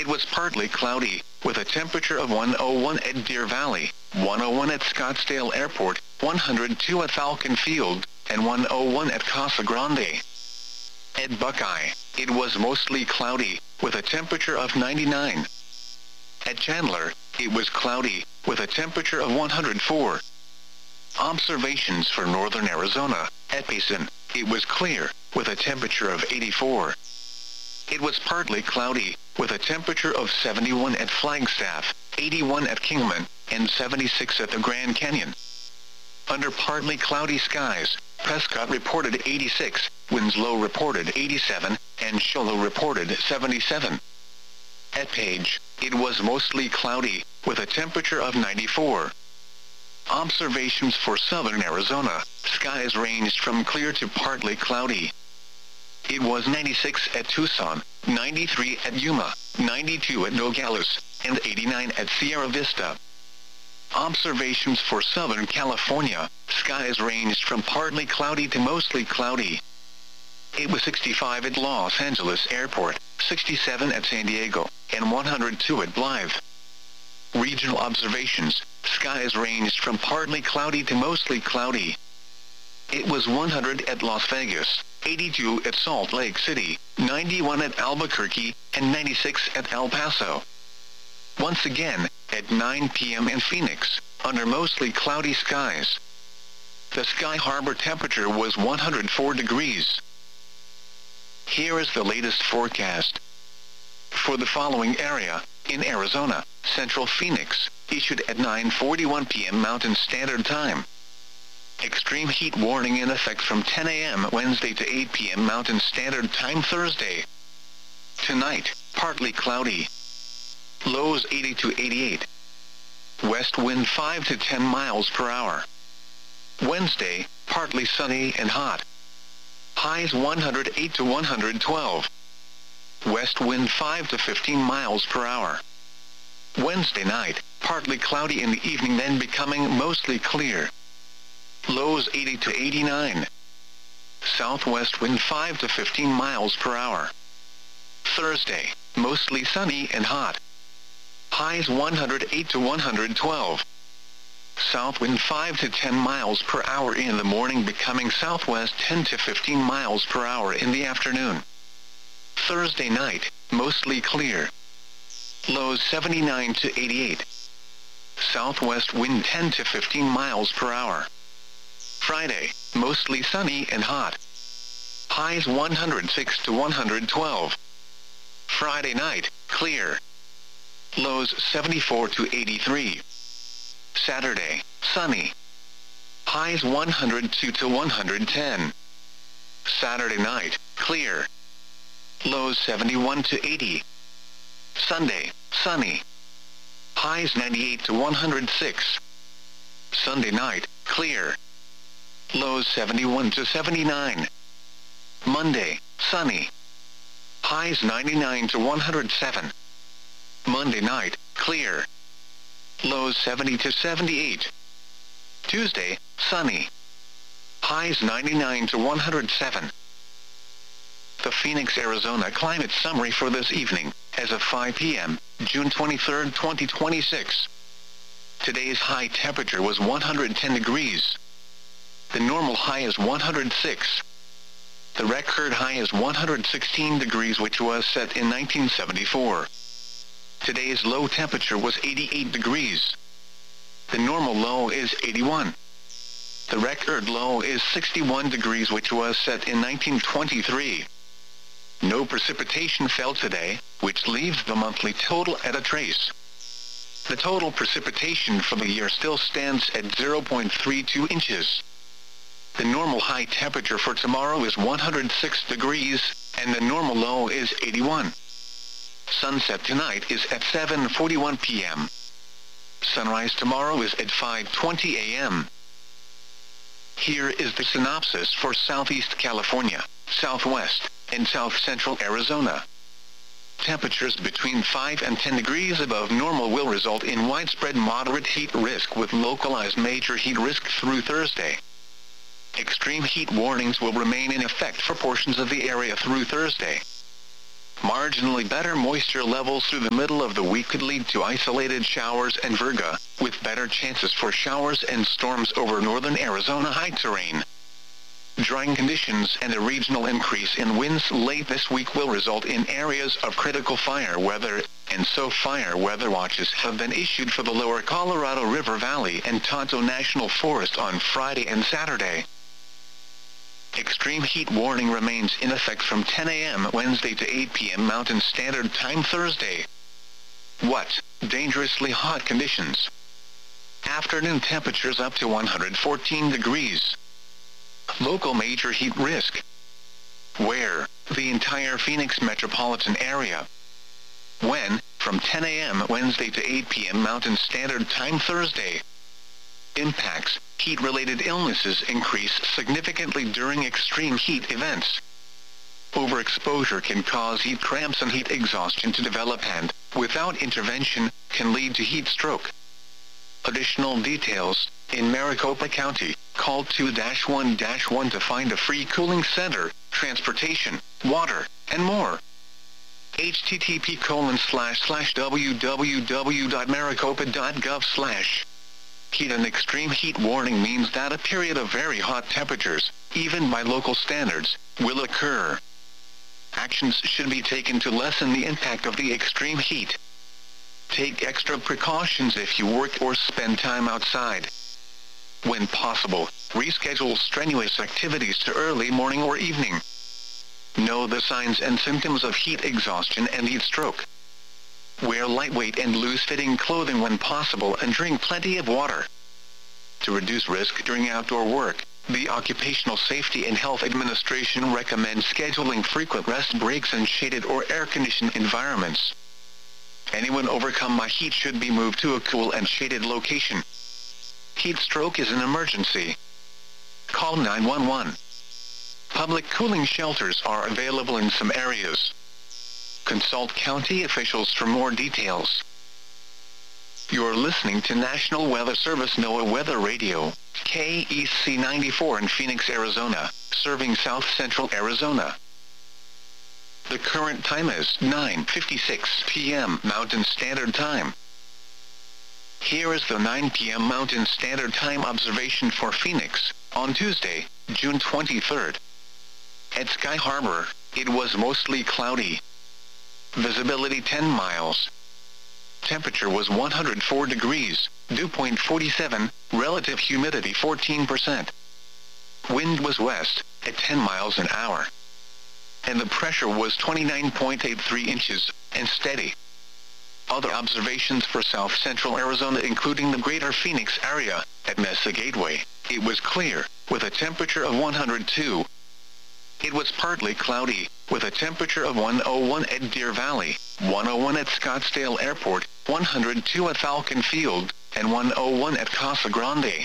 It was partly cloudy, with a temperature of 101 at Deer Valley, 101 at Scottsdale Airport, 102 at Falcon Field, and 101 at Casa Grande. At Buckeye, it was mostly cloudy, with a temperature of 99. At Chandler, it was cloudy, with a temperature of 104. Observations for northern Arizona. At Payson, it was clear, with a temperature of 84. It was partly cloudy, with a temperature of 71 at Flagstaff, 81 at Kingman, and 76 at the Grand Canyon. Under partly cloudy skies, Prescott reported 86, Winslow reported 87, and Show Low reported 77. At Page, it was mostly cloudy, with a temperature of 94. Observations for southern Arizona. Skies ranged from clear to partly cloudy. It was 96 at Tucson, 93 at Yuma, 92 at Nogales, and 89 at Sierra Vista. Observations for Southern California. Skies ranged from partly cloudy to mostly cloudy. It was 65 at Los Angeles Airport, 67 at San Diego, and 102 at Blythe. Regional observations. Skies ranged from partly cloudy to mostly cloudy. It was 100 at Las Vegas, 82 at Salt Lake City, 91 at Albuquerque, and 96 at El Paso. Once again, at 9 p.m. in Phoenix, under mostly cloudy skies. The Sky Harbor temperature was 104 degrees. Here is the latest forecast. For the following area, in Arizona, Central Phoenix, issued at 9:41 p.m. Mountain Standard Time. Extreme heat warning in effect from 10 a.m. Wednesday to 8 p.m. Mountain Standard Time Thursday. Tonight, partly cloudy. Lows 80 to 88. West wind 5 to 10 miles per hour. Wednesday, partly sunny and hot. Highs 108 to 112. West wind 5 to 15 miles per hour. Wednesday night, partly cloudy in the evening, then becoming mostly clear. Lows 80 to 89. Southwest wind 5 to 15 miles per hour. Thursday, mostly sunny and hot. Highs 108 to 112. South wind 5 to 10 miles per hour in the morning, becoming southwest 10 to 15 miles per hour in the afternoon. Thursday night, mostly clear. Lows 79 to 88. Southwest wind 10 to 15 miles per hour. Friday, mostly sunny and hot. Highs 106 to 112. Friday night, clear. Lows 74 to 83. Saturday, sunny. Highs 102 to 110. Saturday night, clear. Lows 71 to 80. Sunday, sunny. Highs 98 to 106. Sunday night, clear. Lows 71 to 79. Monday, sunny. Highs 99 to 107. Monday night, clear. Lows 70 to 78. Tuesday, sunny. Highs 99 to 107. The Phoenix, Arizona climate summary for this evening, as of 5 p.m., June 23, 2026. Today's high temperature was 110 degrees. The normal high is 106. The record high is 116 degrees, which was set in 1974. Today's low temperature was 88 degrees. The normal low is 81. The record low is 61 degrees, which was set in 1923. No precipitation fell today, which leaves the monthly total at a trace. The total precipitation for the year still stands at 0.32 inches. The normal high temperature for tomorrow is 106 degrees, and the normal low is 81. Sunset tonight is at 7:41 p.m. Sunrise tomorrow is at 5:20 a.m. Here is the synopsis for Southeast California, Southwest, and South Central Arizona. Temperatures between 5 and 10 degrees above normal will result in widespread moderate heat risk with localized major heat risk through Thursday. Extreme heat warnings will remain in effect for portions of the area through Thursday. Marginally better moisture levels through the middle of the week could lead to isolated showers and virga, with better chances for showers and storms over northern Arizona high terrain. Drying conditions and a regional increase in winds late this week will result in areas of critical fire weather, and so fire weather watches have been issued for the lower Colorado River Valley and Tonto National Forest on Friday and Saturday. Extreme heat warning remains in effect from 10 a.m. Wednesday to 8 p.m. Mountain Standard Time Thursday. What? Dangerously hot conditions. Afternoon temperatures up to 114 degrees. Local major heat risk. Where? The entire Phoenix metropolitan area. When? From 10 a.m. Wednesday to 8 p.m. Mountain Standard Time Thursday. Impacts. Heat-related illnesses increase significantly during extreme heat events. Overexposure can cause heat cramps and heat exhaustion to develop and, without intervention, can lead to heat stroke. Additional details. In Maricopa County, call 2-1-1 to find a free cooling center, transportation, water, and more. http://www.maricopa.gov/. Heat and extreme heat warning means that a period of very hot temperatures, even by local standards, will occur. Actions should be taken to lessen the impact of the extreme heat. Take extra precautions if you work or spend time outside. When possible, reschedule strenuous activities to early morning or evening. Know the signs and symptoms of heat exhaustion and heat stroke. Wear lightweight and loose-fitting clothing when possible and drink plenty of water. To reduce risk during outdoor work, the Occupational Safety and Health Administration recommends scheduling frequent rest breaks in shaded or air-conditioned environments. Anyone overcome by heat should be moved to a cool and shaded location. Heat stroke is an emergency. Call 911. Public cooling shelters are available in some areas. Consult county officials for more details. You're listening to National Weather Service NOAA Weather Radio, KEC 94 in Phoenix, Arizona, serving South Central Arizona. The current time is 9:56 p.m. Mountain Standard Time. Here is the 9 p.m. Mountain Standard Time observation for Phoenix, on Tuesday, June 23rd. At Sky Harbor, it was mostly cloudy. Visibility 10 miles. Temperature was 104 degrees, dew point 47, relative humidity 14%. Wind was west, at 10 miles an hour. And the pressure was 29.83 inches, and steady. Other observations for South Central Arizona including the greater Phoenix area, at Mesa Gateway, it was clear, with a temperature of 102. It was partly cloudy, with a temperature of 101 at Deer Valley, 101 at Scottsdale Airport, 102 at Falcon Field, and 101 at Casa Grande.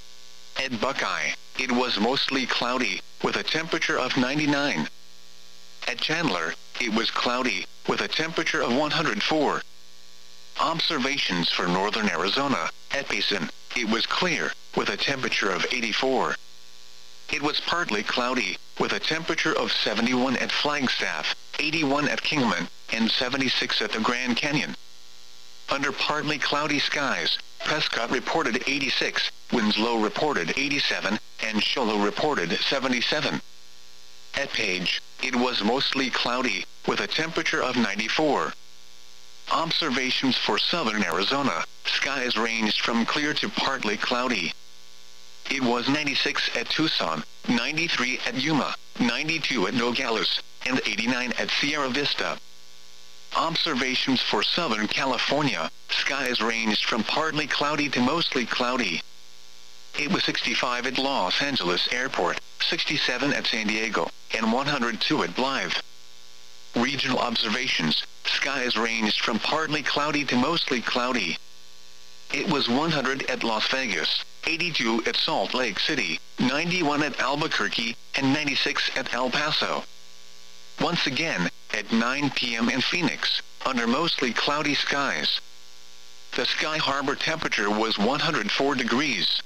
At Buckeye, it was mostly cloudy, with a temperature of 99. At Chandler, it was cloudy, with a temperature of 104. Observations for northern Arizona, at Payson, it was clear, with a temperature of 84. It was partly cloudy, with a temperature of 71 at Flagstaff, 81 at Kingman, and 76 at the Grand Canyon. Under partly cloudy skies, Prescott reported 86, Winslow reported 87, and Show Low reported 77. At Page, it was mostly cloudy, with a temperature of 94. Observations for southern Arizona, skies ranged from clear to partly cloudy. It was 96 at Tucson, 93 at Yuma, 92 at Nogales, and 89 at Sierra Vista. Observations for Southern California, skies ranged from partly cloudy to mostly cloudy. It was 65 at Los Angeles Airport, 67 at San Diego, and 102 at Blythe. Regional observations, skies ranged from partly cloudy to mostly cloudy. It was 100 at Las Vegas, 82 at Salt Lake City, 91 at Albuquerque, and 96 at El Paso. Once again, at 9 p.m. in Phoenix, under mostly cloudy skies. The Sky Harbor temperature was 104 degrees.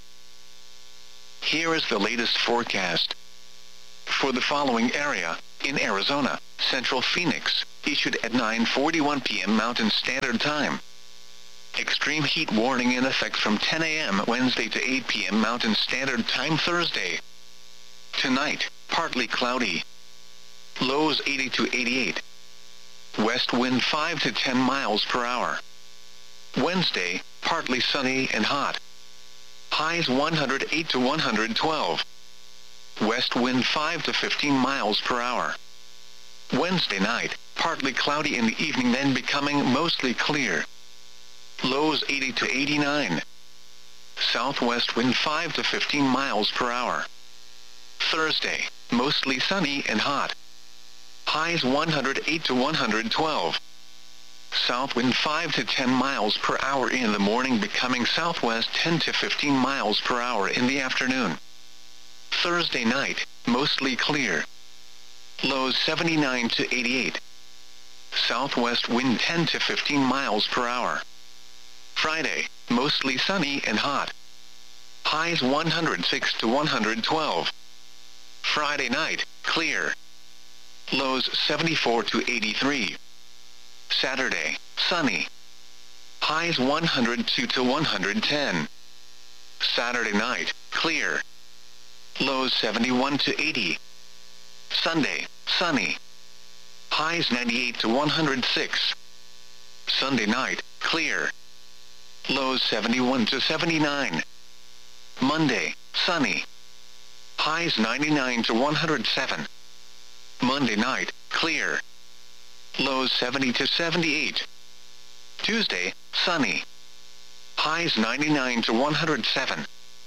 Here is the latest forecast. For the following area, in Arizona, Central Phoenix, issued at 9:41 p.m. Mountain Standard Time. Extreme heat warning in effect from 10 a.m. Wednesday to 8 p.m. Mountain Standard Time Thursday. Tonight, partly cloudy. Lows 80 to 88. West wind 5 to 10 miles per hour. Wednesday, partly sunny and hot. Highs 108 to 112. West wind 5 to 15 miles per hour. Wednesday night, partly cloudy in the evening, then becoming mostly clear. Lows 80 to 89. Southwest wind 5 to 15 miles per hour. Thursday, mostly sunny and hot. Highs 108 to 112. South wind 5 to 10 miles per hour in the morning, becoming southwest 10 to 15 miles per hour in the afternoon. Thursday night, mostly clear. Lows 79 to 88. Southwest wind 10 to 15 miles per hour. Friday, mostly sunny and hot. Highs 106 to 112. Friday night, clear. Lows 74 to 83. Saturday, sunny. Highs 102 to 110. Saturday night, clear. Lows 71 to 80. Sunday, sunny. Highs 98 to 106. Sunday night, clear. Lows 71 to 79. Monday, sunny. Highs 99 to 107. Monday night, clear. Lows 70 to 78. Tuesday, sunny. Highs 99 to 107.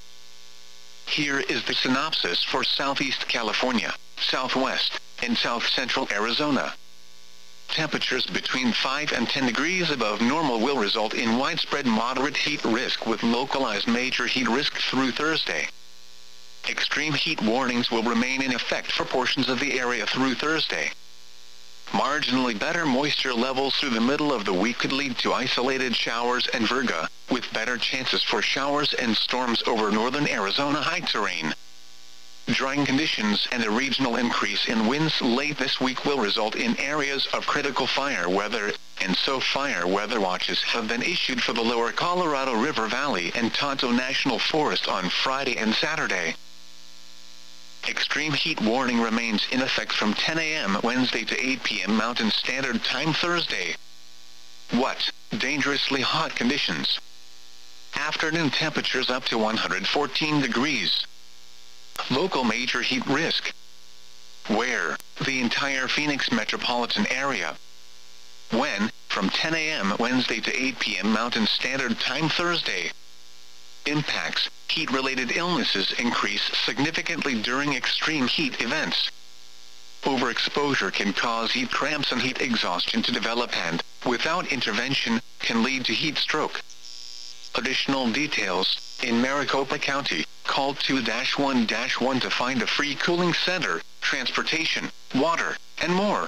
Here is the synopsis for Southeast California, Southwest, and South Central Arizona. Temperatures between 5 and 10 degrees above normal will result in widespread moderate heat risk with localized major heat risk through Thursday. Extreme heat warnings will remain in effect for portions of the area through Thursday. Marginally better moisture levels through the middle of the week could lead to isolated showers and virga, with better chances for showers and storms over northern Arizona high terrain. Drying conditions and a regional increase in winds late this week will result in areas of critical fire weather, and so fire weather watches have been issued for the lower Colorado River Valley and Tonto National Forest on Friday and Saturday. Extreme heat warning remains in effect from 10 a.m. Wednesday to 8 p.m. Mountain Standard Time Thursday. What? Dangerously hot conditions. Afternoon temperatures up to 114 degrees. Local major heat risk. Where? The entire Phoenix metropolitan area. When? From 10 a.m. Wednesday to 8 p.m. Mountain Standard Time Thursday. Impacts. Heat-related illnesses increase significantly during extreme heat events. Overexposure can cause heat cramps and heat exhaustion to develop and, without intervention, can lead to heat stroke. Additional details, in Maricopa County, call 2-1-1 to find a free cooling center, transportation, water, and more.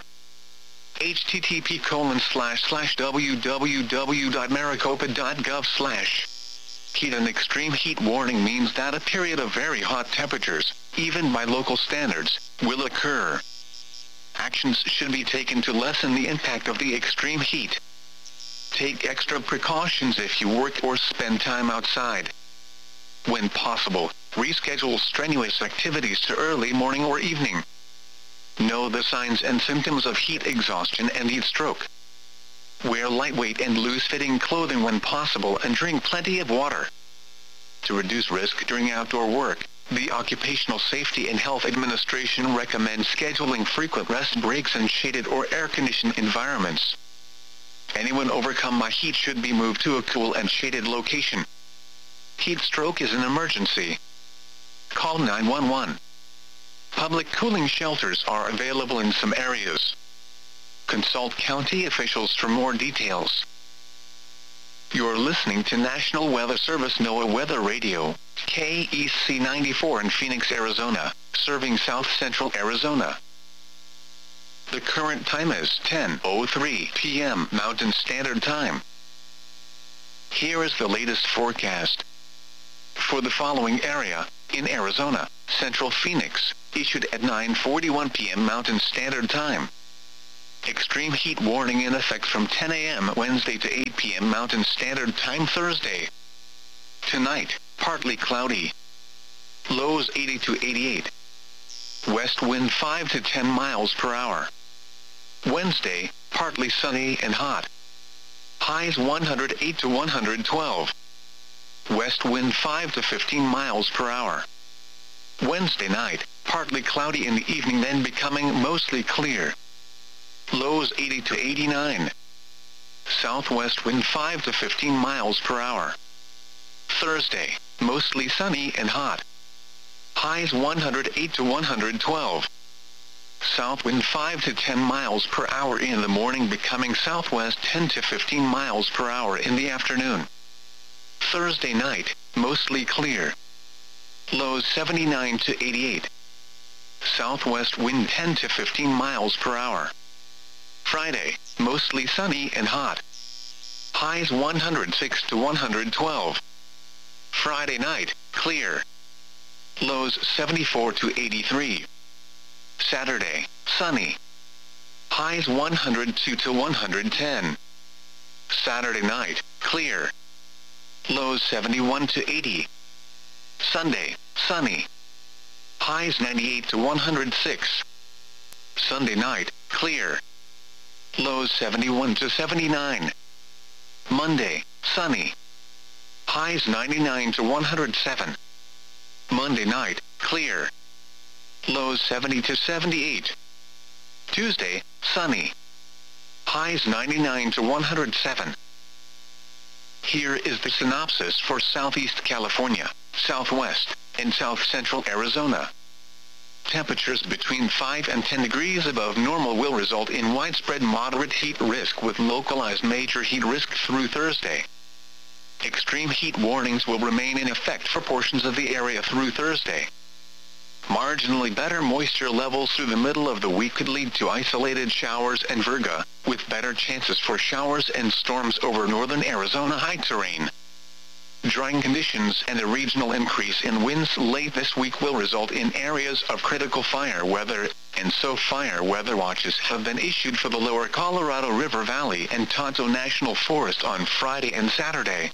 http://www.maricopa.gov/. Heat and extreme heat warning means that a period of very hot temperatures, even by local standards, will occur. Actions should be taken to lessen the impact of the extreme heat. Take extra precautions if you work or spend time outside. When possible, reschedule strenuous activities to early morning or evening. Know the signs and symptoms of heat exhaustion and heat stroke. Wear lightweight and loose-fitting clothing when possible and drink plenty of water. To reduce risk during outdoor work, the Occupational Safety and Health Administration recommends scheduling frequent rest breaks in shaded or air-conditioned environments. Anyone overcome by heat should be moved to a cool and shaded location. Heat stroke is an emergency. Call 911. Public cooling shelters are available in some areas. Consult county officials for more details. You're listening to National Weather Service NOAA Weather Radio, KEC 94 in Phoenix, Arizona, serving South Central Arizona. The current time is 10:03 p.m. Mountain Standard Time. Here is the latest forecast. For the following area, in Arizona, Central Phoenix, issued at 9:41 p.m. Mountain Standard Time. Extreme heat warning in effect from 10 a.m. Wednesday to 8 p.m. Mountain Standard Time Thursday. Tonight, partly cloudy. Lows 80 to 88. West wind 5 to 10 miles per hour. Wednesday, partly sunny and hot. Highs 108 to 112. West wind 5 to 15 miles per hour. Wednesday night, partly cloudy in the evening, then becoming mostly clear. Lows 80 to 89. Southwest wind 5 to 15 miles per hour. Thursday, mostly sunny and hot. Highs 108 to 112. South wind 5 to 10 miles per hour in the morning, becoming southwest 10 to 15 miles per hour in the afternoon. Thursday night, mostly clear. Lows 79 to 88. Southwest wind 10 to 15 miles per hour. Friday, mostly sunny and hot. Highs 106 to 112. Friday night, clear. Lows 74 to 83. Saturday, sunny. Highs 102 to 110. Saturday night, clear. Lows 71 to 80. Sunday, sunny. Highs 98 to 106. Sunday night, clear. Lows 71 to 79. Monday, sunny. Highs 99 to 107. Monday night, clear. Lows 70 to 78. Tuesday, sunny. Highs 99 to 107. Here is the synopsis for Southeast California, Southwest, and South Central Arizona. Temperatures between 5 and 10 degrees above normal will result in widespread moderate heat risk with localized major heat risk through Thursday. Extreme heat warnings will remain in effect for portions of the area through Thursday. Marginally better moisture levels through the middle of the week could lead to isolated showers and virga, with better chances for showers and storms over northern Arizona high terrain. Drying conditions and a regional increase in winds late this week will result in areas of critical fire weather, and so fire weather watches have been issued for the lower Colorado River Valley and Tonto National Forest on Friday and Saturday.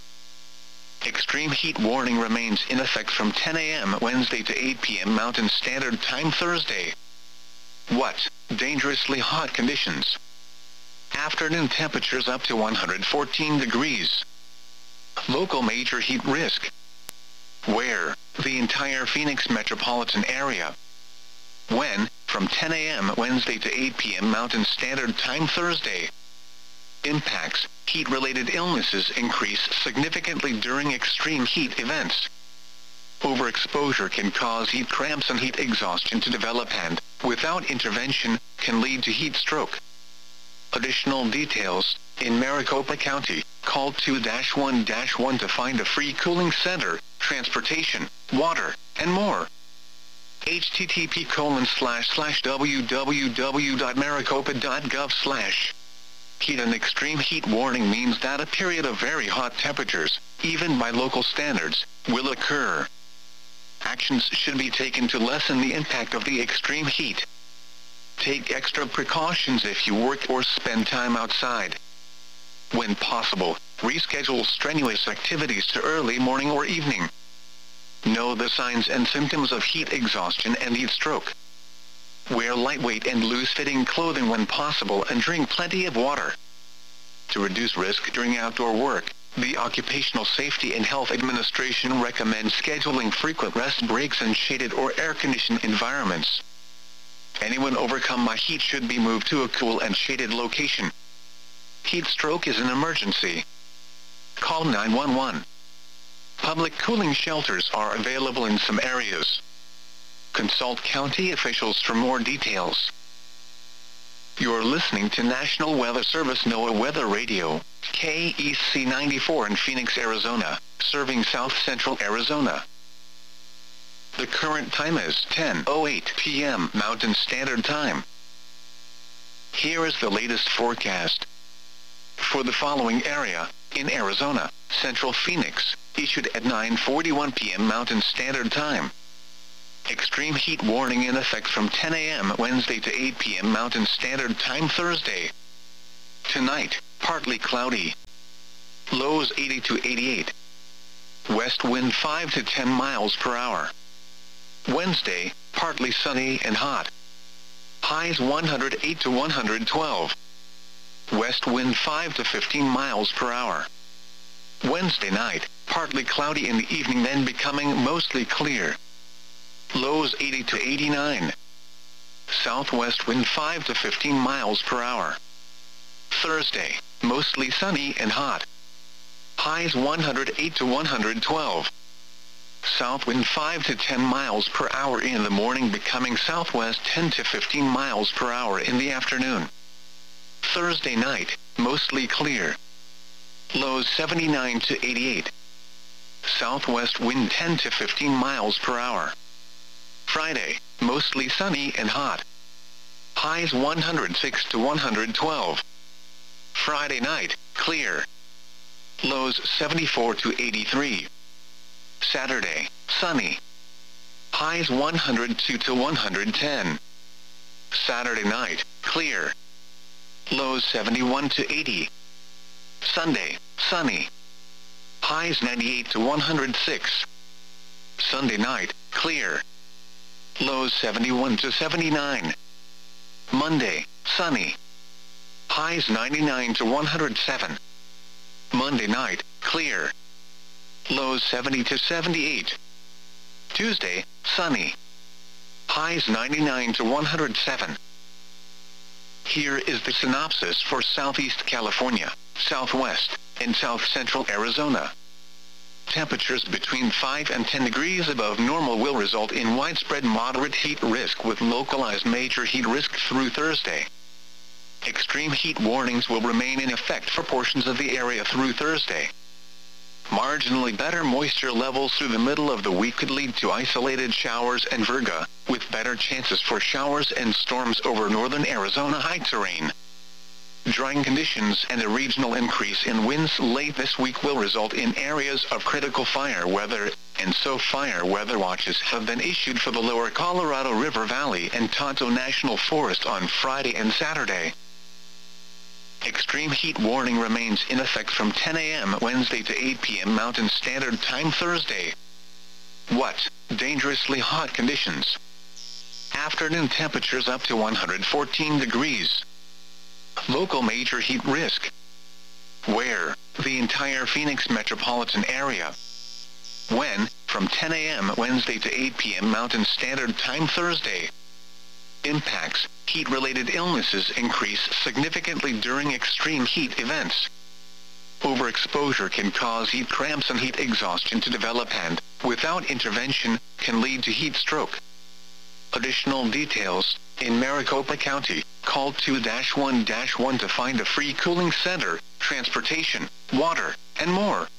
Extreme heat warning remains in effect from 10 a.m. Wednesday to 8 p.m. Mountain Standard Time Thursday. What? Dangerously hot conditions. Afternoon temperatures up to 114 degrees. Local major heat risk. Where? The entire Phoenix metropolitan area. When? From 10 a.m. Wednesday to 8 p.m. Mountain Standard Time Thursday. Impacts. Heat-related illnesses increase significantly during extreme heat events. Overexposure can cause heat cramps and heat exhaustion to develop and, without intervention, can lead to heat stroke. Additional details. In Maricopa County, call 2-1-1 to find a free cooling center, transportation, water, and more. http://www.maricopa.gov/. Heat and extreme heat warning means that a period of very hot temperatures, even by local standards, will occur. Actions should be taken to lessen the impact of the extreme heat. Take extra precautions if you work or spend time outside. When possible, reschedule strenuous activities to early morning or evening. Know the signs and symptoms of heat exhaustion and heat stroke. Wear lightweight and loose-fitting clothing when possible and drink plenty of water. To reduce risk during outdoor work, the Occupational Safety and Health Administration recommends scheduling frequent rest breaks in shaded or air-conditioned environments. Anyone overcome by heat should be moved to a cool and shaded location. Heat stroke is an emergency. Call 911. Public cooling shelters are available in some areas. Consult county officials for more details. You're listening to National Weather Service NOAA Weather Radio, KEC 94 in Phoenix, Arizona, serving South Central Arizona. The current time is 10:08 p.m. Mountain Standard Time. Here is the latest forecast. For the following area, in Arizona, Central Phoenix, issued at 9:41 p.m. Mountain Standard Time. Extreme heat warning in effect from 10 a.m. Wednesday to 8 p.m. Mountain Standard Time Thursday. Tonight, partly cloudy. Lows 80 to 88. West wind 5 to 10 miles per hour. Wednesday, partly sunny and hot. Highs 108 to 112. West wind 5 to 15 miles per hour. Wednesday night, partly cloudy in the evening, then becoming mostly clear. Lows 80 to 89. Southwest wind 5 to 15 miles per hour. Thursday, mostly sunny and hot. Highs 108 to 112. South wind 5 to 10 miles per hour in the morning, becoming southwest 10 to 15 miles per hour in the afternoon. Thursday night, mostly clear. Lows 79 to 88. Southwest wind 10 to 15 miles per hour. Friday, mostly sunny and hot. Highs 106 to 112. Friday night, clear. Lows 74 to 83. Saturday, sunny. Highs 102 to 110. Saturday night, clear. Lows 71 to 80. Sunday, sunny. Highs 98 to 106. Sunday night, clear. Lows 71 to 79. Monday, sunny. Highs 99 to 107. Monday night, clear. Lows 70 to 78. Tuesday, sunny. Highs 99 to 107. Here is the synopsis for Southeast California, Southwest, and South Central Arizona. Temperatures between 5 and 10 degrees above normal will result in widespread moderate heat risk with localized major heat risk through Thursday. Extreme heat warnings will remain in effect for portions of the area through Thursday. Marginally better moisture levels through the middle of the week could lead to isolated showers and virga, with better chances for showers and storms over northern Arizona high terrain. Drying conditions and a regional increase in winds late this week will result in areas of critical fire weather, and so fire weather watches have been issued for the lower Colorado River Valley and Tonto National Forest on Friday and Saturday. Extreme heat warning remains in effect from 10 a.m. Wednesday to 8 p.m. Mountain Standard Time Thursday. What? Dangerously hot conditions. Afternoon temperatures up to 114 degrees. Local major heat risk. Where? The entire Phoenix metropolitan area. When? From 10 a.m. Wednesday to 8 p.m. Mountain Standard Time Thursday. Impacts. Heat-related illnesses increase significantly during extreme heat events. Overexposure can cause heat cramps and heat exhaustion to develop and, without intervention, can lead to heat stroke. Additional details. In Maricopa County, call 2-1-1 to find a free cooling center, transportation, water, and more.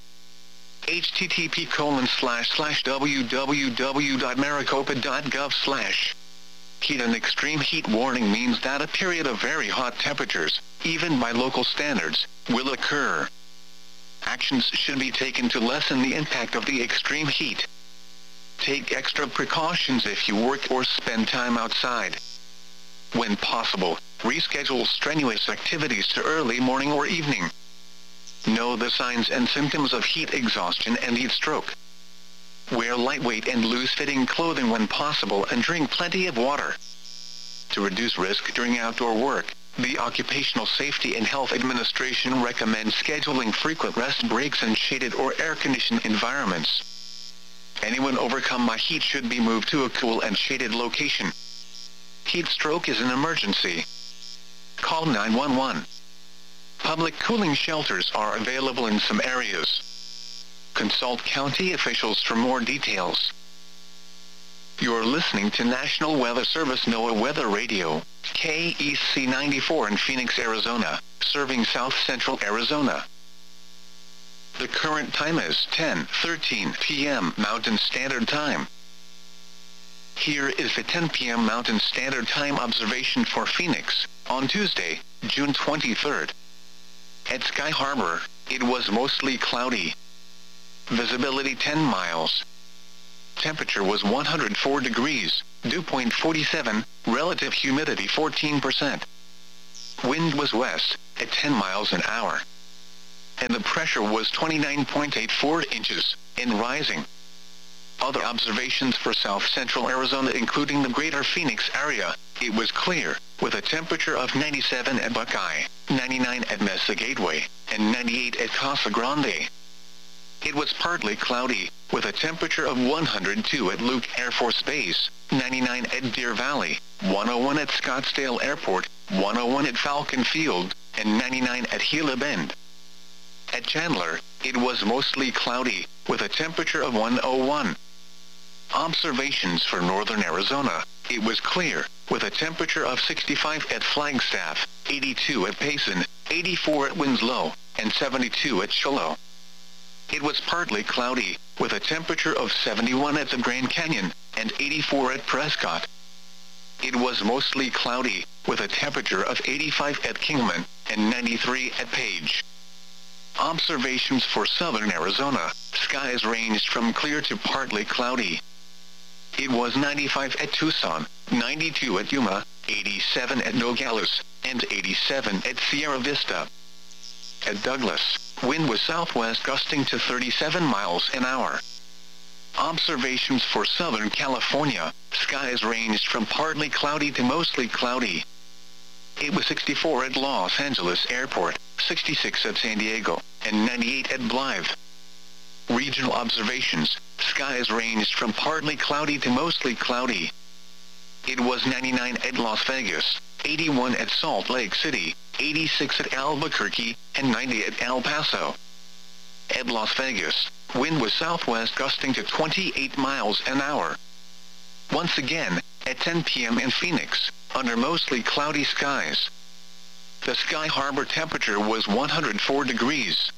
http://www.maricopa.gov/. Heat and extreme heat warning means that a period of very hot temperatures, even by local standards, will occur. Actions should be taken to lessen the impact of the extreme heat. Take extra precautions if you work or spend time outside. When possible, reschedule strenuous activities to early morning or evening. Know the signs and symptoms of heat exhaustion and heat stroke. Wear lightweight and loose-fitting clothing when possible and drink plenty of water. To reduce risk during outdoor work, the Occupational Safety and Health Administration recommends scheduling frequent rest breaks in shaded or air-conditioned environments. Anyone overcome by heat should be moved to a cool and shaded location. Heat stroke is an emergency. Call 911. Public cooling shelters are available in some areas. Consult county officials for more details. You're listening to National Weather Service NOAA Weather Radio, KEC 94 in Phoenix, Arizona, serving South Central Arizona. The current time is 10:13 p.m. Mountain Standard Time. Here is the 10 p.m. Mountain Standard Time observation for Phoenix, on Tuesday, June 23rd. At Sky Harbor, it was mostly cloudy. Visibility 10 miles. Temperature was 104 degrees, dew point 47, relative humidity 14%. Wind was west, at 10 miles an hour. And the pressure was 29.84 inches, and rising. Other observations for south-central Arizona including the greater Phoenix area, it was clear, with a temperature of 97 at Buckeye, 99 at Mesa Gateway, and 98 at Casa Grande. It was partly cloudy, with a temperature of 102 at Luke Air Force Base, 99 at Deer Valley, 101 at Scottsdale Airport, 101 at Falcon Field, and 99 at Gila Bend. At Chandler, it was mostly cloudy, with a temperature of 101. Observations for northern Arizona, it was clear, with a temperature of 65 at Flagstaff, 82 at Payson, 84 at Winslow, and 72 at Shiloh. It was partly cloudy, with a temperature of 71 at the Grand Canyon, and 84 at Prescott. It was mostly cloudy, with a temperature of 85 at Kingman, and 93 at Page. Observations for southern Arizona, skies ranged from clear to partly cloudy. It was 95 at Tucson, 92 at Yuma, 87 at Nogales, and 87 at Sierra Vista. At Douglas, wind was southwest gusting to 37 miles an hour. Observations for Southern California, skies ranged from partly cloudy to mostly cloudy. It was 64 at Los Angeles Airport, 66 at San Diego, and 98 at Blythe. Regional observations, skies ranged from partly cloudy to mostly cloudy. It was 99 at Las Vegas, 81 at Salt Lake City, 86 at Albuquerque, and 90 at El Paso. At Las Vegas, wind was southwest gusting to 28 miles an hour. Once again, at 10 p.m. in Phoenix, under mostly cloudy skies. The Sky Harbor temperature was 104 degrees.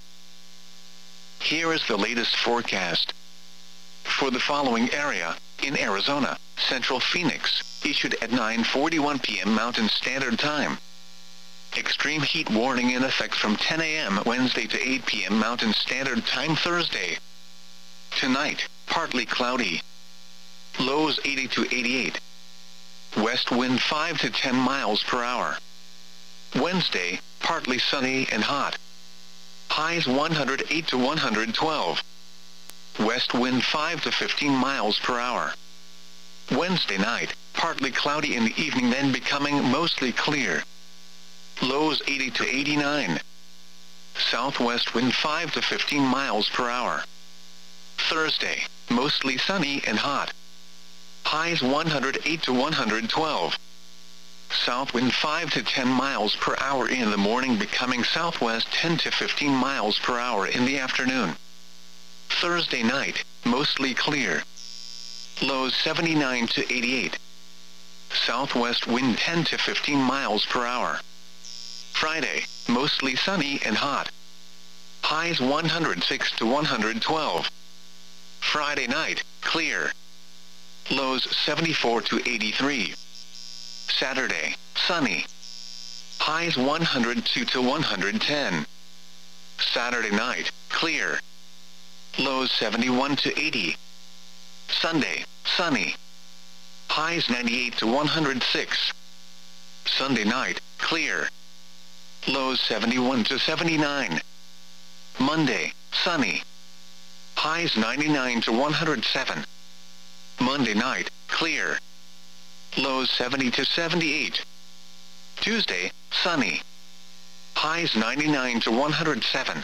Here is the latest forecast. For the following area, in Arizona, Central Phoenix, issued at 9:41 p.m. Mountain Standard Time. Extreme heat warning in effect from 10 a.m. Wednesday to 8 p.m. Mountain Standard Time Thursday. Tonight, partly cloudy. Lows 80 to 88. West wind 5 to 10 miles per hour. Wednesday, partly sunny and hot. Highs 108 to 112. West wind 5 to 15 miles per hour. Wednesday night, partly cloudy in the evening then becoming mostly clear. Lows 80 to 89. Southwest wind 5 to 15 miles per hour. Thursday, mostly sunny and hot. Highs 108 to 112. South wind 5 to 10 miles per hour in the morning becoming southwest 10 to 15 miles per hour in the afternoon. Thursday night, mostly clear. Lows 79 to 88. Southwest wind 10 to 15 miles per hour. Friday, mostly sunny and hot. Highs 106 to 112. Friday night, clear. Lows 74 to 83. Saturday, sunny. Highs 102 to 110. Saturday night, clear. Lows 71 to 80. Sunday, sunny. Highs 98 to 106. Sunday night, clear. Lows 71 to 79. Monday, sunny. Highs 99 to 107. Monday night, clear. Lows 70 to 78. Tuesday, sunny. Highs 99 to 107.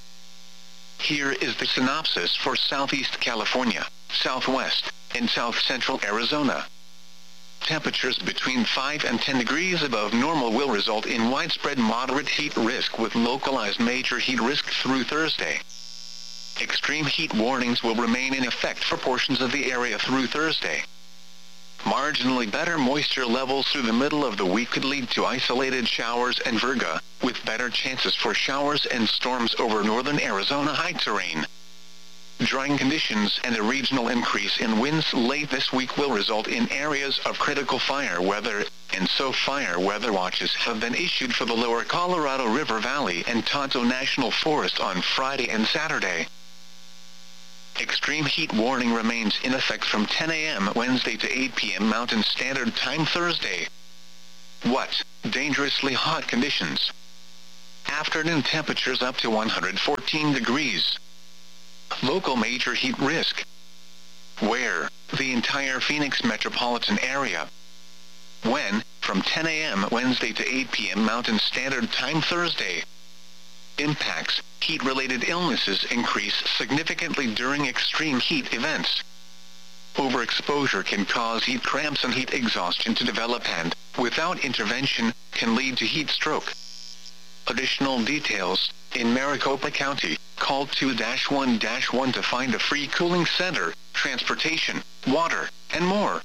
Here is the synopsis for Southeast California, Southwest, and South Central Arizona. Temperatures between 5 and 10 degrees above normal will result in widespread moderate heat risk with localized major heat risk through Thursday. Extreme heat warnings will remain in effect for portions of the area through Thursday. Marginally better moisture levels through the middle of the week could lead to isolated showers and virga, with better chances for showers and storms over northern Arizona high terrain. Drying conditions and a regional increase in winds late this week will result in areas of critical fire weather, and so fire weather watches have been issued for the lower Colorado River Valley and Tonto National Forest on Friday and Saturday. Extreme heat warning remains in effect from 10 a.m. Wednesday to 8 p.m. Mountain Standard Time Thursday. What? Dangerously hot conditions. Afternoon temperatures up to 114 degrees. Local major heat risk. Where? The entire Phoenix metropolitan area. When? From 10 a.m. Wednesday to 8 p.m. Mountain Standard Time Thursday. Impacts. Heat-related illnesses increase significantly during extreme heat events. Overexposure can cause heat cramps and heat exhaustion to develop and, without intervention, can lead to heat stroke. Additional details. In Maricopa County, call 2-1-1 to find a free cooling center, transportation, water, and more.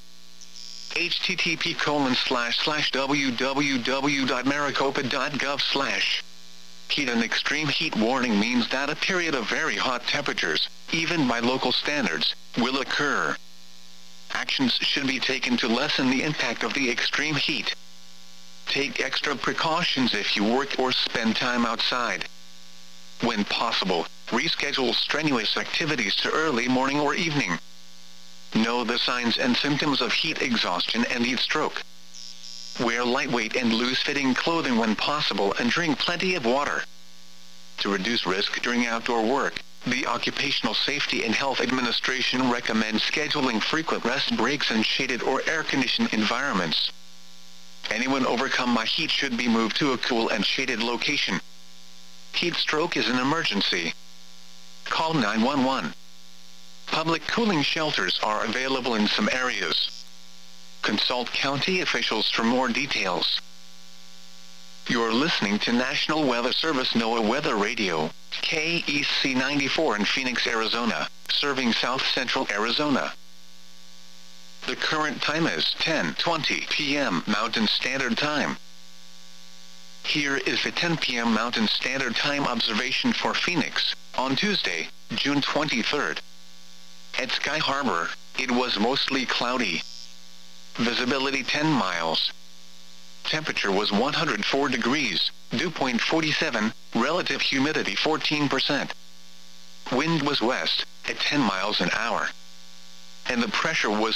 http://www.maricopa.gov/. Heat and extreme heat warning means that a period of very hot temperatures, even by local standards, will occur. Actions should be taken to lessen the impact of the extreme heat. Take extra precautions if you work or spend time outside. When possible, reschedule strenuous activities to early morning or evening. Know the signs and symptoms of heat exhaustion and heat stroke. Wear lightweight and loose-fitting clothing when possible and drink plenty of water. To reduce risk during outdoor work, the Occupational Safety and Health Administration recommends scheduling frequent rest breaks in shaded or air-conditioned environments. Anyone overcome by heat should be moved to a cool and shaded location. Heat stroke is an emergency. Call 911. Public cooling shelters are available in some areas. Consult county officials for more details. You're listening to National Weather Service NOAA Weather Radio, KEC 94 in Phoenix, Arizona, serving South Central Arizona. The current time is 10:20 p.m. Mountain Standard Time. Here is the 10 p.m. Mountain Standard Time observation for Phoenix, on Tuesday, June 23rd. At Sky Harbor, it was mostly cloudy. Visibility 10 miles. Temperature was 104 degrees, dew point 47, relative humidity 14%. Wind was west, at 10 miles an hour. And the pressure was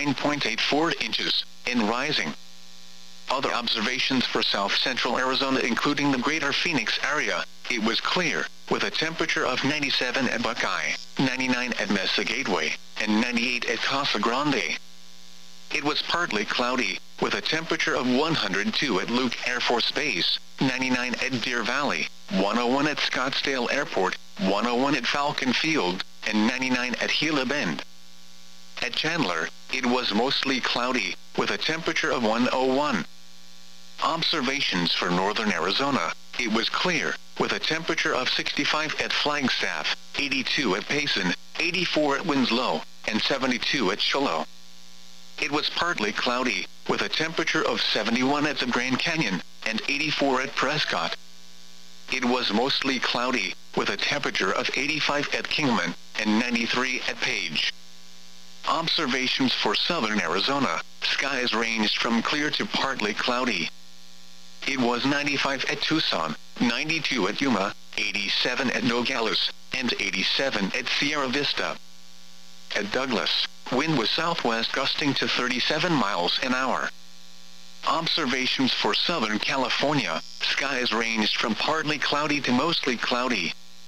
29.84 inches, and rising. Other observations for South Central Arizona including the greater Phoenix area, it was clear, with a temperature of 97 at Buckeye, 99 at Mesa Gateway, and 98 at Casa Grande. It was partly cloudy, with a temperature of 102 at Luke Air Force Base, 99 at Deer Valley, 101 at Scottsdale Airport, 101 at Falcon Field, and 99 at Gila Bend. At Chandler, it was mostly cloudy, with a temperature of 101. Observations for northern Arizona, it was clear, with a temperature of 65 at Flagstaff, 82 at Payson, 84 at Winslow, and 72 at Shiloh. It was partly cloudy, with a temperature of 71 at the Grand Canyon, and 84 at Prescott. It was mostly cloudy, with a temperature of 85 at Kingman, and 93 at Page. Observations for southern Arizona, skies ranged from clear to partly cloudy. It was 95 at Tucson, 92 at Yuma, 87 at Nogales, and 87 at Sierra Vista. At Douglas, wind was southwest gusting to 37 miles an hour. Observations for Southern California, skies ranged from partly cloudy to mostly cloudy.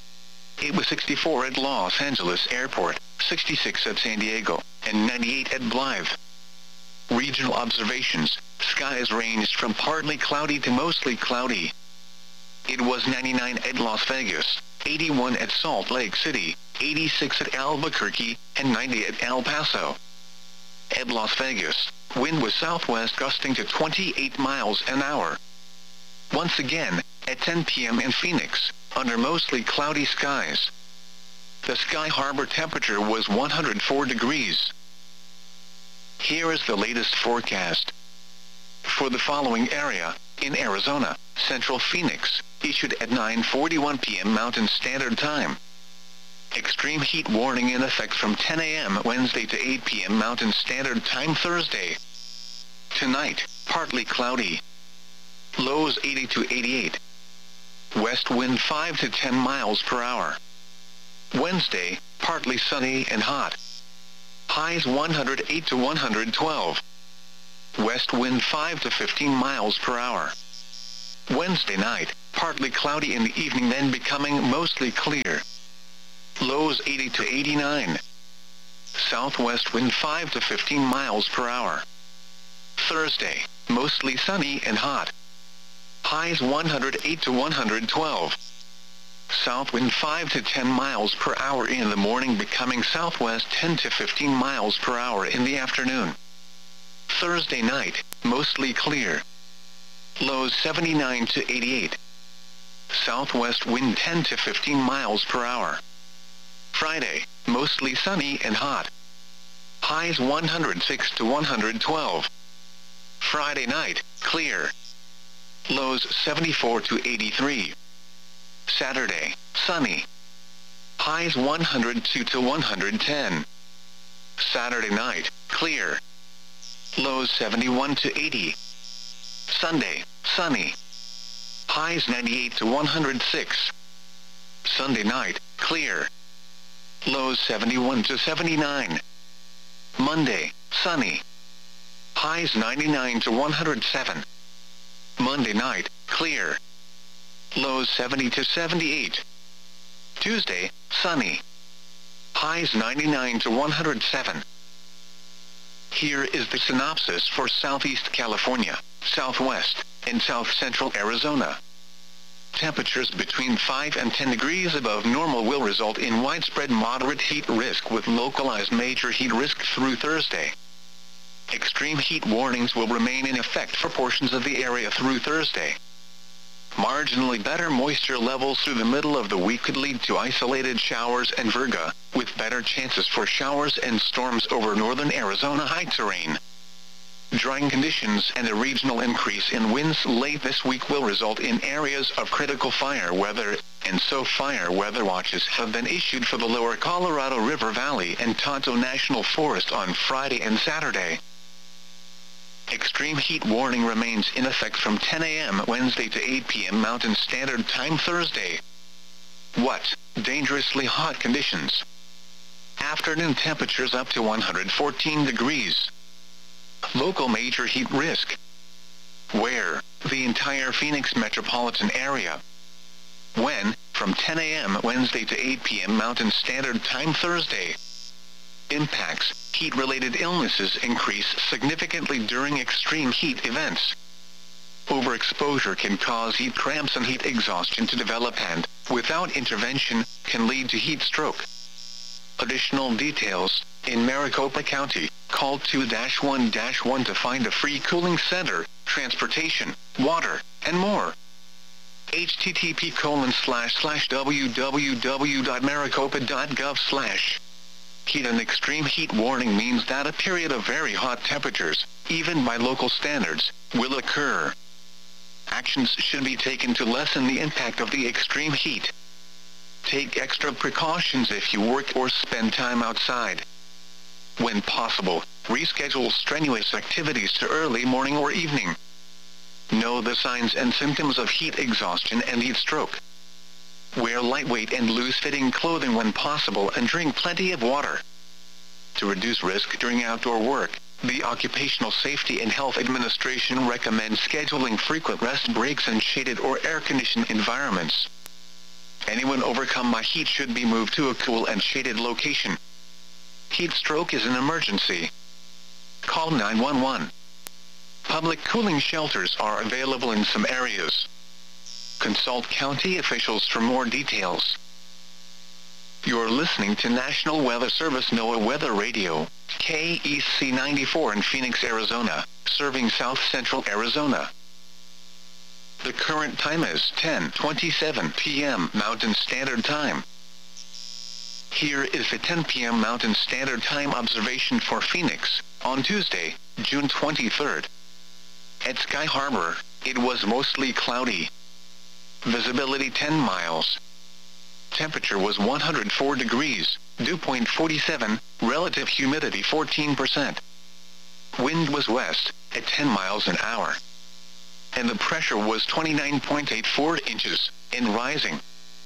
It was 64 at Los Angeles Airport, 66 at San Diego, and 98 at Blythe. Regional observations, skies ranged from partly cloudy to mostly cloudy. It was 99 at Las Vegas, 81 at Salt Lake City, 86 at Albuquerque, and 90 at El Paso. At Las Vegas, wind was southwest gusting to 28 miles an hour. Once again, at 10 p.m. in Phoenix, under mostly cloudy skies. The Sky Harbor temperature was 104 degrees. Here is the latest forecast. For the following area, in Arizona, Central Phoenix, issued at 9:41 p.m. Mountain Standard Time. Extreme heat warning in effect from 10 a.m. Wednesday to 8 p.m. Mountain Standard Time Thursday. Tonight, partly cloudy. Lows 80 to 88. West wind 5 to 10 miles per hour. Wednesday, partly sunny and hot. Highs 108 to 112. West wind 5 to 15 miles per hour. Wednesday night, partly cloudy in the evening, then becoming mostly clear. Lows 80 to 89. Southwest wind 5 to 15 miles per hour. Thursday, mostly sunny and hot. Highs 108 to 112. South wind 5 to 10 miles per hour in the morning, becoming southwest 10 to 15 miles per hour in the afternoon. Thursday night, mostly clear. Lows 79 to 88. Southwest wind 10 to 15 miles per hour. Friday, mostly sunny and hot. Highs 106 to 112. Friday night, clear. Lows 74 to 83. Saturday, sunny. Highs 102 to 110. Saturday night, clear. Lows 71 to 80. Sunday, sunny. Highs 98 to 106. Sunday night, clear. Lows 71 to 79. Monday, sunny. Highs 99 to 107. Monday night, clear. Lows 70 to 78. Tuesday, sunny. Highs 99 to 107. Here is the synopsis for Southeast California, Southwest, and South Central Arizona. Temperatures between 5 and 10 degrees above normal will result in widespread moderate heat risk with localized major heat risk through Thursday. Extreme heat warnings will remain in effect for portions of the area through Thursday. Marginally better moisture levels through the middle of the week could lead to isolated showers and virga, with better chances for showers and storms over northern Arizona high terrain. Drying conditions and a regional increase in winds late this week will result in areas of critical fire weather, and so fire weather watches have been issued for the lower Colorado River Valley and Tonto National Forest on Friday and Saturday. Extreme heat warning remains in effect from 10 a.m. Wednesday to 8 p.m. Mountain Standard Time Thursday. What? Dangerously hot conditions. Afternoon temperatures up to 114 degrees. Local major heat risk. Where? The entire Phoenix metropolitan area. When? From 10 a.m. Wednesday to 8 p.m. Mountain Standard Time Thursday. Impacts. Heat-related illnesses increase significantly during extreme heat events. Overexposure can cause heat cramps and heat exhaustion to develop and, without intervention, can lead to heat stroke. Additional details. In Maricopa County, call 2-1-1 to find a free cooling center, transportation, water, and more. http://www.maricopa.gov/. Heat and extreme heat warning means that a period of very hot temperatures, even by local standards, will occur. Actions should be taken to lessen the impact of the extreme heat. Take extra precautions if you work or spend time outside. When possible, reschedule strenuous activities to early morning or evening. Know the signs and symptoms of heat exhaustion and heat stroke. Wear lightweight and loose-fitting clothing when possible and drink plenty of water. To reduce risk during outdoor work, the Occupational Safety and Health Administration recommends scheduling frequent rest breaks in shaded or air-conditioned environments. Anyone overcome by heat should be moved to a cool and shaded location. Heat stroke is an emergency. Call 911. Public cooling shelters are available in some areas. Consult county officials for more details. You're listening to National Weather Service NOAA Weather Radio, KEC 94 in Phoenix, Arizona, serving South Central Arizona. The current time is 10:27 p.m. Mountain Standard Time. Here is the 10 p.m. Mountain Standard Time observation for Phoenix, on Tuesday, June 23rd. At Sky Harbor, it was mostly cloudy. Visibility 10 miles. Temperature was 104 degrees, dew point 47, relative humidity 14%. Wind was west, at 10 miles an hour. And the pressure was 29.84 inches, and rising.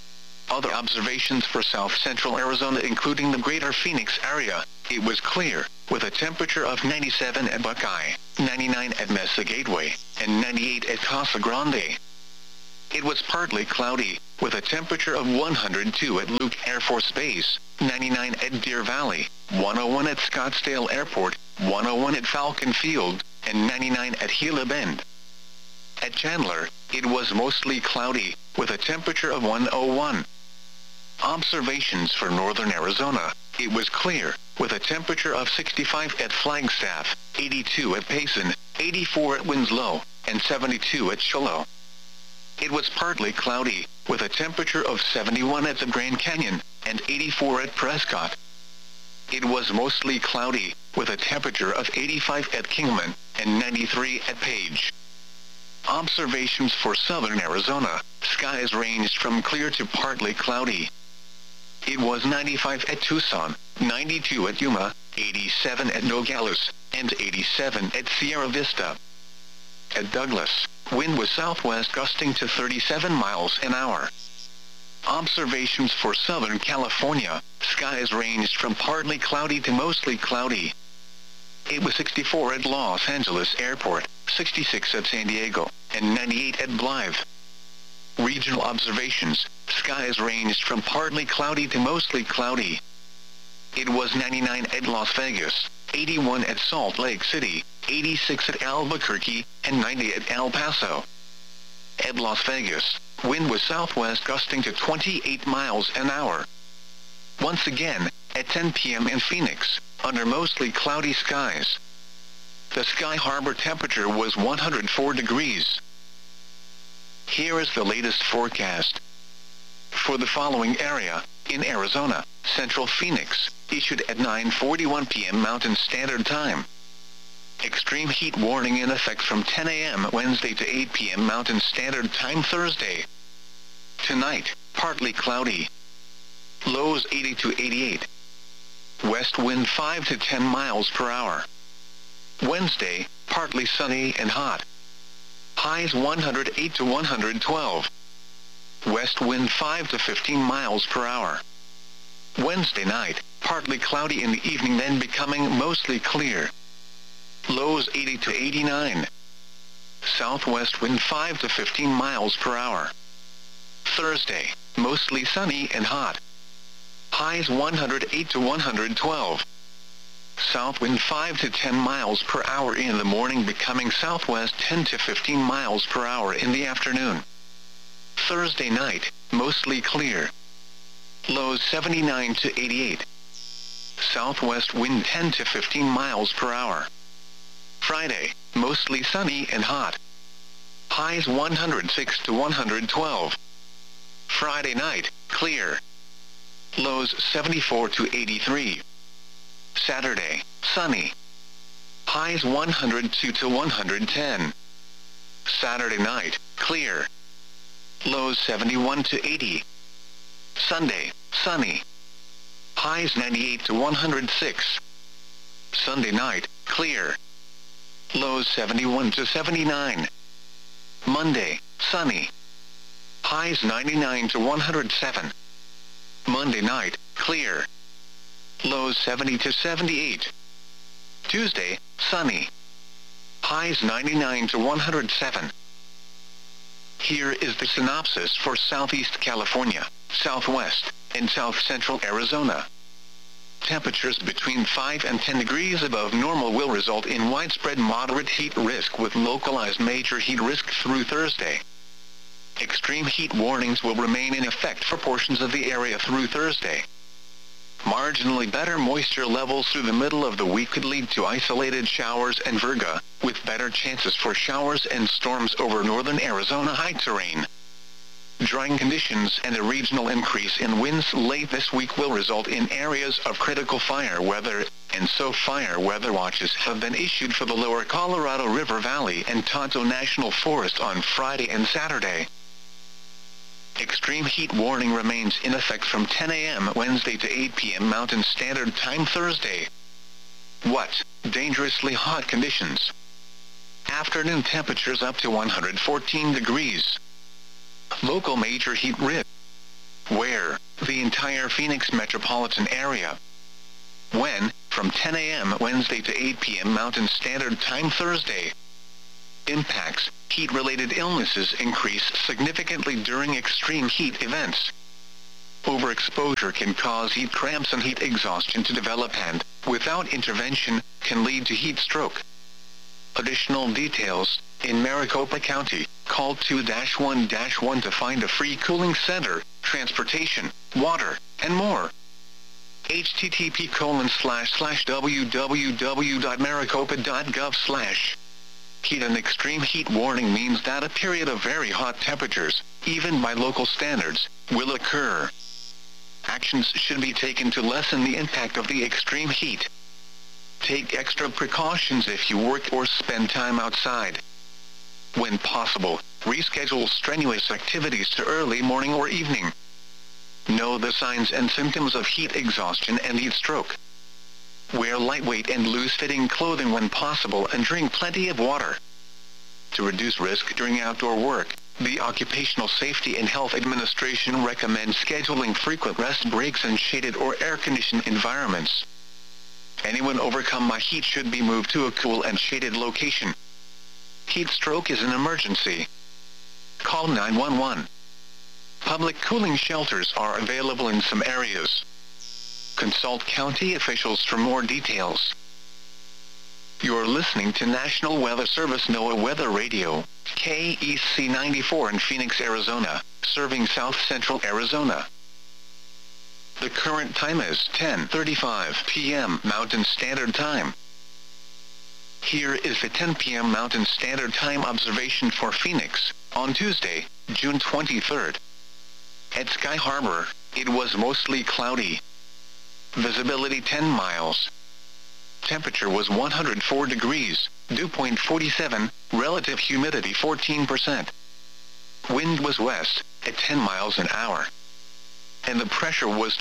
Other observations for south-central Arizona including the greater Phoenix area, it was clear, with a temperature of 97 at Buckeye, 99 at Mesa Gateway, and 98 at Casa Grande. It was partly cloudy, with a temperature of 102 at Luke Air Force Base, 99 at Deer Valley, 101 at Scottsdale Airport, 101 at Falcon Field, and 99 at Gila Bend. At Chandler, it was mostly cloudy, with a temperature of 101. Observations for northern Arizona, it was clear, with a temperature of 65 at Flagstaff, 82 at Payson, 84 at Winslow, and 72 at Shiloh. It was partly cloudy, with a temperature of 71 at the Grand Canyon, and 84 at Prescott. It was mostly cloudy, with a temperature of 85 at Kingman, and 93 at Page. Observations for southern Arizona, skies ranged from clear to partly cloudy. It was 95 at Tucson, 92 at Yuma, 87 at Nogales, and 87 at Sierra Vista. At Douglas, wind was southwest gusting to 37 miles an hour. Observations for Southern California, skies ranged from partly cloudy to mostly cloudy. It was 64 at Los Angeles Airport, 66 at San Diego, and 98 at Blythe. Regional observations, skies ranged from partly cloudy to mostly cloudy. It was 99 at Las Vegas, 81 at Salt Lake City, 86 at Albuquerque, and 90 at El Paso. At Las Vegas, wind was southwest gusting to 28 miles an hour. Once again, at 10 p.m. in Phoenix, under mostly cloudy skies. The Sky Harbor temperature was 104 degrees. Here is the latest forecast. For the following area, in Arizona, Central Phoenix, issued at 9:41 p.m. Mountain Standard Time. Extreme heat warning in effect from 10 a.m. Wednesday to 8 p.m. Mountain Standard Time Thursday. Tonight, partly cloudy. Lows 80 to 88. West wind 5 to 10 miles per hour. Wednesday, partly sunny and hot. Highs 108 to 112. West wind 5 to 15 miles per hour. Wednesday night, partly cloudy in the evening then becoming mostly clear. Lows 80 to 89. Southwest wind 5 to 15 miles per hour. Thursday, mostly sunny and hot. Highs 108 to 112. South wind 5 to 10 miles per hour in the morning becoming southwest 10 to 15 miles per hour in the afternoon. Thursday night, mostly clear. Lows 79 to 88. Southwest wind 10 to 15 miles per hour. Friday, mostly sunny and hot. Highs 106 to 112. Friday night, clear. Lows 74 to 83. Saturday, sunny. Highs 102 to 110. Saturday night, clear. Lows 71 to 80. Sunday, sunny. Highs 98 to 106. Sunday night, clear. Lows 71 to 79. Monday, sunny. Highs 99 to 107. Monday night, clear. Lows 70 to 78. Tuesday, sunny. Highs 99 to 107. Here is the synopsis for Southeast California, Southwest, and South Central Arizona. Temperatures between 5 and 10 degrees above normal will result in widespread moderate heat risk with localized major heat risk through Thursday. Extreme heat warnings will remain in effect for portions of the area through Thursday. Marginally better moisture levels through the middle of the week could lead to isolated showers and virga, with better chances for showers and storms over northern Arizona high terrain. Drying conditions and a regional increase in winds late this week will result in areas of critical fire weather, and so fire weather watches have been issued for the lower Colorado River Valley and Tonto National Forest on Friday and Saturday. Extreme heat warning remains in effect from 10 a.m. Wednesday to 8 p.m. Mountain Standard Time Thursday. What? Dangerously hot conditions. Afternoon temperatures up to 114 degrees. Local major heat risk. Where? The entire Phoenix metropolitan area. When? From 10 a.m. Wednesday to 8 p.m. Mountain Standard Time Thursday. Impacts: heat-related illnesses increase significantly during extreme heat events. Overexposure can cause heat cramps and heat exhaustion to develop and, without intervention, can lead to heat stroke. Additional details: in Maricopa County, call 2-1-1 to find a free cooling center, transportation, water, and more. http://www.maricopa.gov/. Heat and extreme heat warning means that a period of very hot temperatures, even by local standards, will occur. Actions should be taken to lessen the impact of the extreme heat. Take extra precautions if you work or spend time outside. When possible, reschedule strenuous activities to early morning or evening. Know the signs and symptoms of heat exhaustion and heat stroke. Wear lightweight and loose-fitting clothing when possible and drink plenty of water. To reduce risk during outdoor work, the Occupational Safety and Health Administration recommends scheduling frequent rest breaks in shaded or air-conditioned environments. Anyone overcome by heat should be moved to a cool and shaded location. Heat stroke is an emergency. Call 911. Public cooling shelters are available in some areas. Consult county officials for more details. You're listening to National Weather Service NOAA Weather Radio, KEC 94 in Phoenix, Arizona, serving South Central Arizona. The current time is 10:35 p.m. Mountain Standard Time. Here is the 10 p.m. Mountain Standard Time observation for Phoenix, on Tuesday, June 23rd. At Sky Harbor, it was mostly cloudy. Visibility 10 miles. Temperature was 104 degrees, dew point 47, relative humidity 14%. Wind was west, at 10 miles an hour. And the pressure was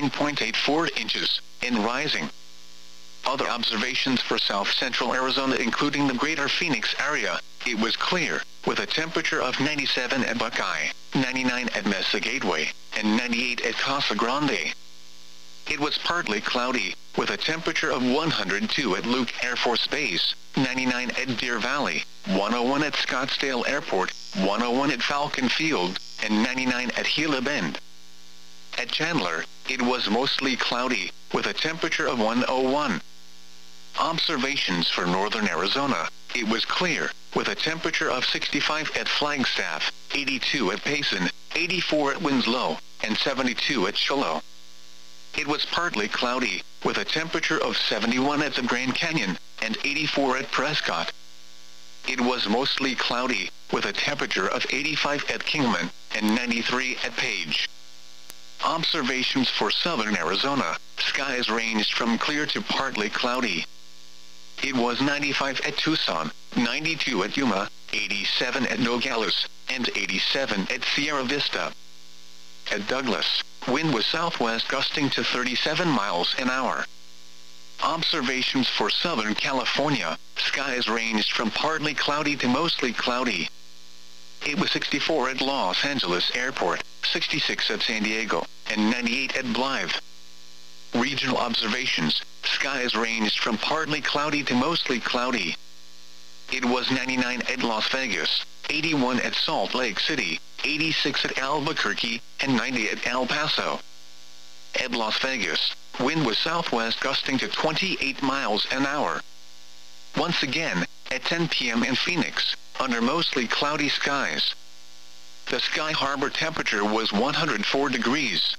29.84 inches, and rising. Other observations for South Central Arizona including the greater Phoenix area, it was clear, with a temperature of 97 at Buckeye, 99 at Mesa Gateway, and 98 at Casa Grande. It was partly cloudy, with a temperature of 102 at Luke Air Force Base, 99 at Deer Valley, 101 at Scottsdale Airport, 101 at Falcon Field, and 99 at Gila Bend. At Chandler, it was mostly cloudy, with a temperature of 101. Observations for northern Arizona, it was clear, with a temperature of 65 at Flagstaff, 82 at Payson, 84 at Winslow, and 72 at Shiloh. It was partly cloudy, with a temperature of 71 at the Grand Canyon, and 84 at Prescott. It was mostly cloudy, with a temperature of 85 at Kingman, and 93 at Page. Observations for southern Arizona, skies ranged from clear to partly cloudy. It was 95 at Tucson, 92 at Yuma, 87 at Nogales, and 87 at Sierra Vista. At Douglas, wind was southwest gusting to 37 miles an hour. Observations for Southern California, skies ranged from partly cloudy to mostly cloudy. It was 64 at Los Angeles Airport, 66 at San Diego, and 98 at Blythe. Regional observations, skies ranged from partly cloudy to mostly cloudy. It was 99 at Las Vegas, 81 at Salt Lake City, 86 at Albuquerque, and 90 at El Paso. At Las Vegas, wind was southwest gusting to 28 miles an hour. Once again, at 10 p.m. in Phoenix, under mostly cloudy skies. The Sky Harbor temperature was 104 degrees.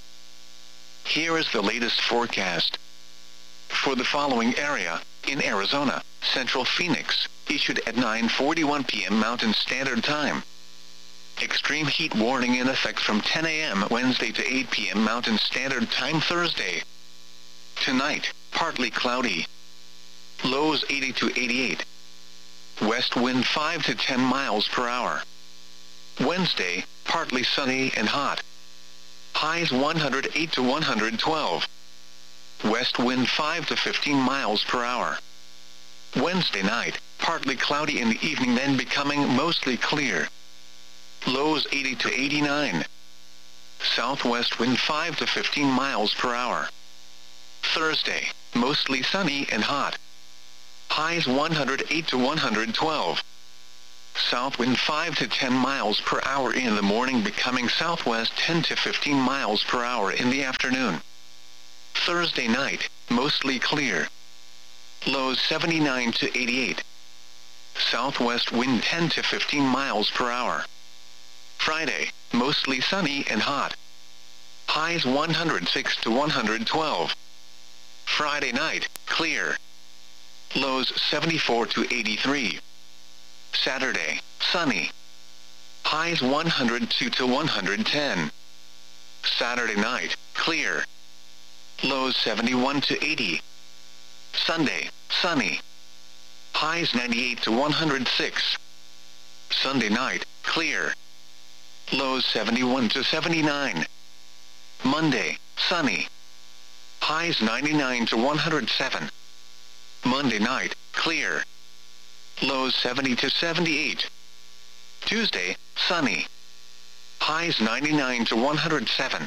Here is the latest forecast. For the following area, in Arizona, Central Phoenix, issued at 9:41 p.m. Mountain Standard Time. Extreme heat warning in effect from 10 a.m. Wednesday to 8 p.m. Mountain Standard Time Thursday. Tonight, partly cloudy. Lows 80 to 88. West wind 5 to 10 miles per hour. Wednesday, partly sunny and hot. Highs 108 to 112. West wind 5 to 15 miles per hour. Wednesday night, partly cloudy in the evening then becoming mostly clear. Lows 80 to 89. southwest wind 5 to 15 miles per hour. Thursday, mostly sunny and hot. Highs 108 to 112. South wind 5 to 10 miles per hour in the morning, becoming southwest 10 to 15 miles per hour in the afternoon. Thursday night, mostly clear. Lows 79 to 88. Southwest wind 10 to 15 miles per hour. Friday, mostly sunny and hot. Highs 106 to 112. Friday night, clear. Lows 74 to 83. Saturday, sunny. Highs 102 to 110. Saturday night, clear. Lows 71 to 80. Sunday, sunny. Highs 98 to 106. Sunday night, clear. Lows 71 to 79. Monday, sunny. Highs 99 to 107. Monday night, clear. Lows 70 to 78. Tuesday, sunny. Highs 99 to 107.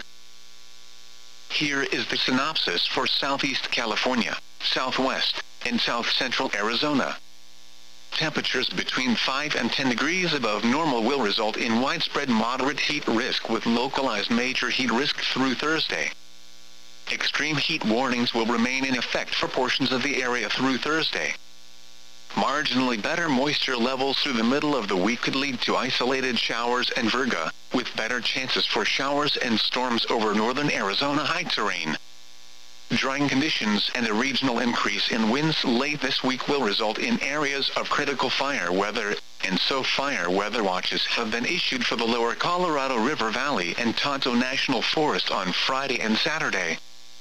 Here is the synopsis for Southeast California, Southwest, and South Central Arizona. Temperatures between 5 and 10 degrees above normal will result in widespread moderate heat risk with localized major heat risk through Thursday. Extreme heat warnings will remain in effect for portions of the area through Thursday. Marginally better moisture levels through the middle of the week could lead to isolated showers and virga, with better chances for showers and storms over northern Arizona high terrain. Drying conditions and a regional increase in winds late this week will result in areas of critical fire weather, and so fire weather watches have been issued for the lower Colorado River Valley and Tonto National Forest on Friday and Saturday.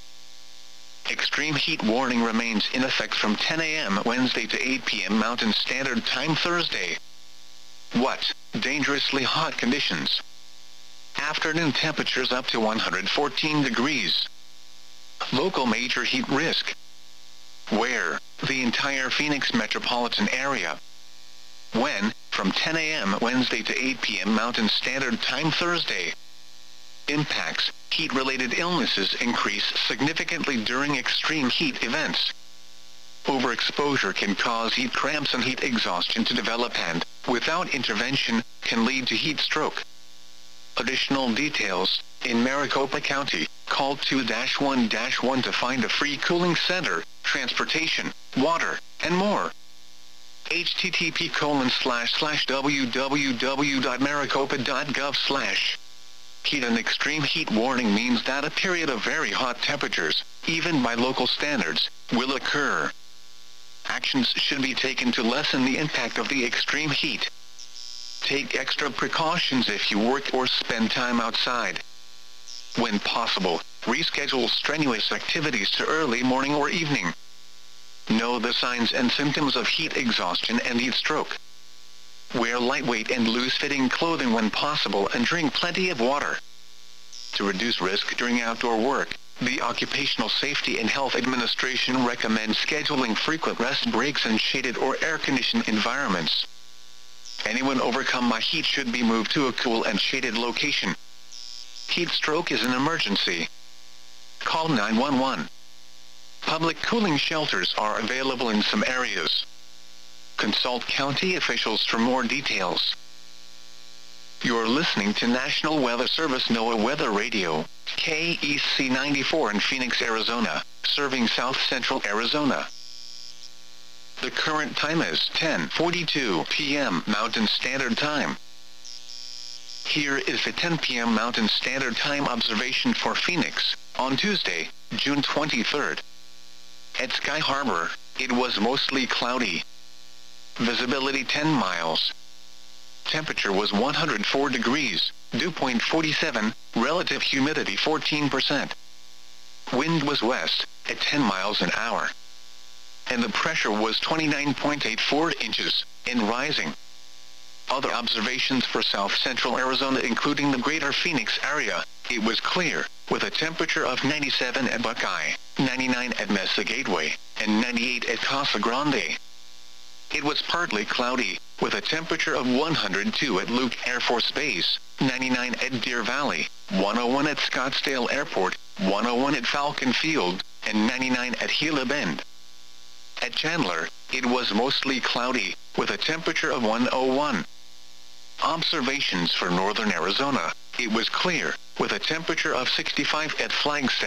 Extreme heat warning remains in effect from 10 a.m. Wednesday to 8 p.m. Mountain Standard Time Thursday. What? Dangerously hot conditions. Afternoon temperatures up to 114 degrees. Local major heat risk. Where? The entire Phoenix metropolitan area. When? From 10 a.m. Wednesday to 8 p.m. Mountain Standard Time Thursday. Impacts. Heat-related illnesses increase significantly during extreme heat events. Overexposure can cause heat cramps and heat exhaustion to develop and, without intervention, can lead to heat stroke. Additional details. In Maricopa County, call 2-1-1 to find a free cooling center, transportation, water, and more. http://www.maricopa.gov/. Heat and extreme heat warning means that a period of very hot temperatures, even by local standards, will occur. Actions should be taken to lessen the impact of the extreme heat. Take extra precautions if you work or spend time outside. When possible, reschedule strenuous activities to early morning or evening. Know the signs and symptoms of heat exhaustion and heat stroke. Wear lightweight and loose-fitting clothing when possible and drink plenty of water. To reduce risk during outdoor work, the Occupational Safety and Health Administration recommends scheduling frequent rest breaks in shaded or air-conditioned environments. Anyone overcome by heat should be moved to a cool and shaded location. Heat stroke is an emergency. Call 911. Public cooling shelters are available in some areas. Consult county officials for more details. You're listening to National Weather Service NOAA Weather Radio, KEC 94 in Phoenix, Arizona, serving South Central Arizona. The current time is 10:42 p.m. Mountain Standard Time. Here is the 10 p.m. Mountain Standard Time observation for Phoenix, on Tuesday, June 23rd. At Sky Harbor, it was mostly cloudy. Visibility 10 miles. Temperature was 104 degrees, dew point 47, relative humidity 14%. Wind was west, at 10 miles an hour. And the pressure was 29.84 inches, and rising. Other observations for South Central Arizona including the greater Phoenix area, it was clear, with a temperature of 97 at Buckeye, 99 at Mesa Gateway, and 98 at Casa Grande. It was partly cloudy, with a temperature of 102 at Luke Air Force Base, 99 at Deer Valley, 101 at Scottsdale Airport, 101 at Falcon Field, and 99 at Gila Bend. At Chandler, it was mostly cloudy, with a temperature of 101. Observations for northern Arizona, it was clear, with a temperature of 65 at Flagstaff.